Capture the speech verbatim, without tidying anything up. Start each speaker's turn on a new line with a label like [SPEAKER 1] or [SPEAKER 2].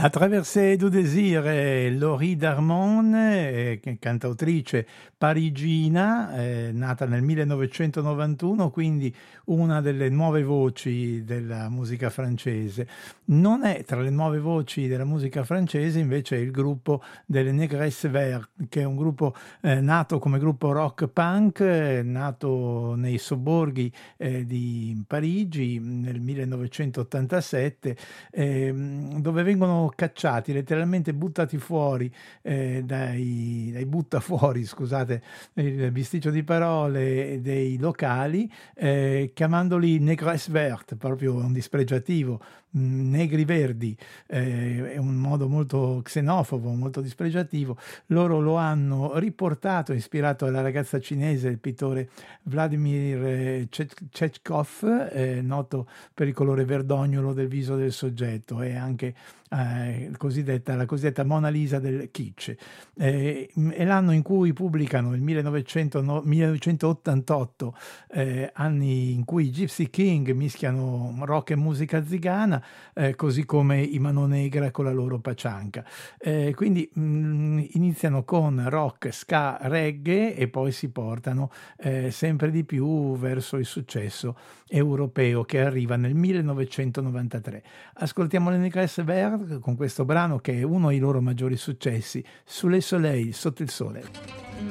[SPEAKER 1] A traversée du désir, eh, Laurie Darmon, eh, che- cantautrice parigina, eh, nata nel millenovecentonovantuno, quindi una delle nuove voci della musica francese. Non è tra le nuove voci della musica francese invece il gruppo delle Négresse Vertes, che è un gruppo eh, nato come gruppo rock punk, eh, nato nei sobborghi eh, di Parigi nel millenovecentottantasette, ehm, dove vengono cacciati, letteralmente buttati fuori eh, dai, dai buttafuori, scusate il bisticcio di parole, dei locali, eh, chiamandoli Négresse Verte, proprio un dispregiativo, mh, negri verdi, eh, è un modo molto xenofobo, molto dispregiativo. Loro lo hanno riportato, ispirato alla ragazza cinese, il pittore Vladimir eh, Cech- Chechkov, eh, noto per il colore verdognolo del viso del soggetto, e anche eh, cosiddetta, la cosiddetta Mona Lisa del kitsch. Eh, è l'anno in cui pubblicano il millenovecento no- millenovecentottantotto, eh, anni in cui i Gypsy King mischiano rock e musica zigana, eh, così come i Mano Negra con la loro pacianca. Eh, quindi mh, iniziano con rock, ska, reggae e poi si portano eh, sempre di più verso il successo europeo che arriva nel millenovecentonovantatré. Ascoltiamo le Négresse Vertes con questo brano che è uno dei loro maggiori successi, Sous le Soleil, sotto il sole.